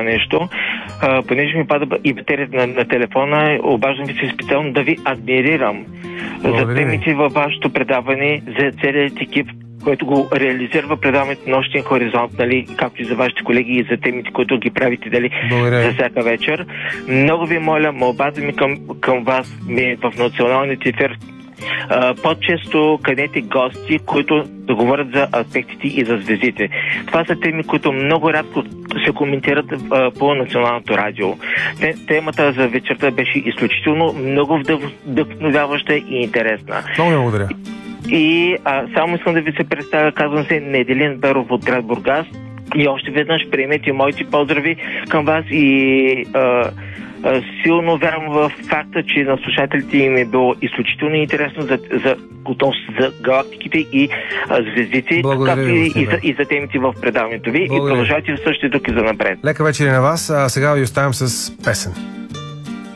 нещо. Понеже ми пада и батерията на телефона, обаждам ви се специално да ви адмирирам за темите във вашето предаване, за целият екип, който го реализира предаването Нощен хоризонт, нали, както и за вашите колеги и за темите, които ги правите, дали, за всяка вечер. Много ви моля, молбата ми към вас ми в националния ефир, по-често канете гости, които да говорят за аспектите и за звездите. Това са теми, които много рядко се коментират по националното радио. Темата за вечерта беше изключително много вдъхновяваща и интересна. Много ви благодаря. И само искам да ви се представя, казвам се Неделин Беров от град Бургас. И още веднъж приемете моите поздрави към вас и силно вярвам в факта, че на слушателите им е било изключително интересно за галактиките и звездите, както и за темите в предаването ви. Благодаря. И продължавайте в същите тук и за напред. Лека вечер на вас, а сега ви оставям с песен.